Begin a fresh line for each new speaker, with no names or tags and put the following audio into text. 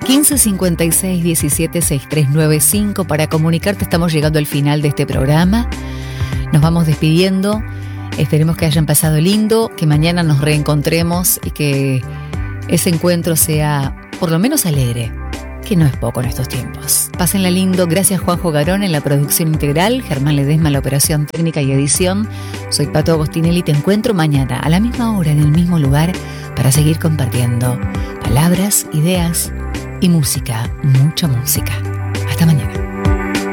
15 56 17 6395 para comunicarte. Estamos llegando al final de este programa. Nos vamos despidiendo. Esperemos que hayan pasado lindo, que mañana nos reencontremos y que ese encuentro sea por lo menos alegre, que no es poco en estos tiempos. Pásenla lindo. Gracias Juanjo Garón en la producción integral, Germán Ledesma en la operación técnica y edición. Soy Pato Agostinelli. Te encuentro mañana a la misma hora en el mismo lugar para seguir compartiendo palabras, ideas y música, mucha música. Hasta mañana.